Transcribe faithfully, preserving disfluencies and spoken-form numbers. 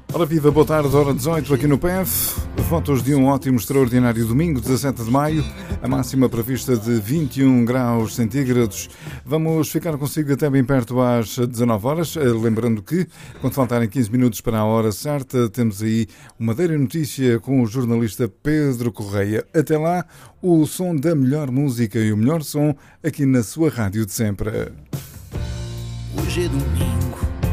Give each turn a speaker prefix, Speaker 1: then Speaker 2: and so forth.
Speaker 1: Ora viva, boa tarde, hora dezoito aqui no P F. Fotos de um ótimo, extraordinário domingo, dezassete de maio. A máxima prevista de vinte e um graus centígrados. Vamos ficar consigo até bem perto às dezanove horas. Lembrando que, quando faltarem quinze minutos para a hora certa, temos aí uma Daily Notícia com o jornalista Pedro Correia. Até lá, o som da melhor música e o melhor som aqui na sua rádio de sempre.
Speaker 2: Hoje é domingo.